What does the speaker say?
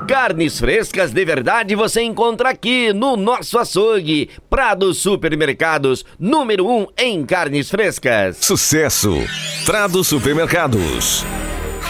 Carnes frescas de verdade você encontra aqui no nosso açougue. Prado Supermercados, número 1 em carnes frescas. Sucesso! Prado Supermercados.